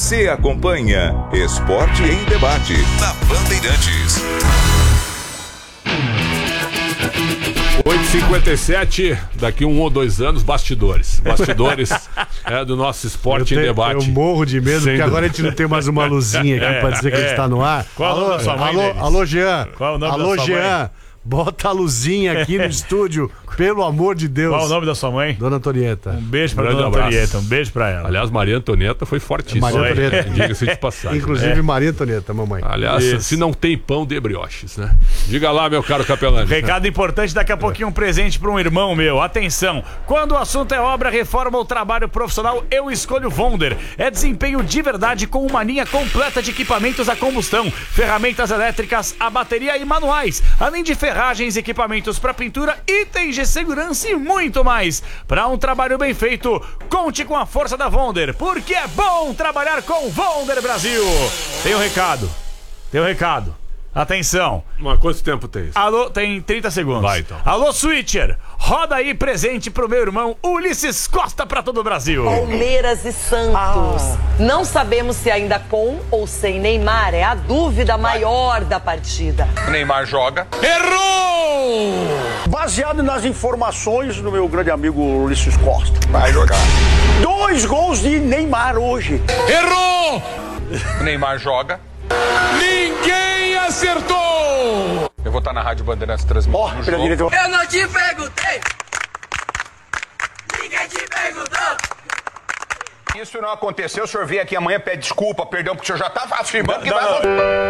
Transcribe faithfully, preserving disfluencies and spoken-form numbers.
Você acompanha Esporte em Debate na Bandeirantes. oito e cinquenta e sete, daqui um ou dois anos, bastidores. Bastidores é, do nosso Esporte eu em tenho, Debate. Eu morro de medo, Sem porque agora a dúvida. gente não tem mais uma luzinha aqui É, pra dizer que é. a gente tá no ar. Qual alô, o nome da sua mãe, alô, Denis? alô, Jean. Qual o nome alô, da sua Jean. mãe? Bota a luzinha aqui no estúdio, pelo amor de Deus. Qual o nome da sua mãe? Dona Antonieta. Um beijo pra Grande Dona abraço. Antonieta, um beijo pra ela. Aliás, Maria Antonieta foi fortíssima. Maria Antonieta. Diga-se de passagem. Inclusive Maria Antonieta, mamãe. Aliás, Isso. se não tem pão, dê brioches, né? Diga lá, meu caro Capelani. Recado importante, daqui a pouquinho um presente para um irmão meu. Atenção, quando o assunto é obra, reforma ou trabalho profissional, eu escolho Vonder. É desempenho de verdade com uma linha completa de equipamentos a combustão, ferramentas elétricas, a bateria e manuais, além de ferragens, equipamentos para pintura, itens de segurança e muito mais. Para um trabalho bem feito, conte com a força da Vonder, porque é bom trabalhar com Vonder Brasil. Tem um recado, tem um recado. Atenção. Mas quanto tempo tem isso? Alô, tem trinta segundos. Vai, então. Alô, Switcher, roda aí presente pro meu irmão Ulisses Costa pra todo o Brasil. Palmeiras e Santos. Ah. Não sabemos se ainda com ou sem Neymar. É a dúvida maior da partida. O Neymar joga. Errou! Baseado nas informações do meu grande amigo Ulisses Costa. Vai jogar. Dois gols de Neymar hoje. Errou! O Neymar joga. Ninguém acertou! Eu vou estar na Rádio Bandeirantes transmitindo Ó, o pela jogo. direita. Eu não te perguntei. Ninguém te perguntou. Isso não aconteceu, o senhor vem aqui amanhã, pede desculpa, perdão, porque o senhor já estava afirmando que Não, vai não. acontecer.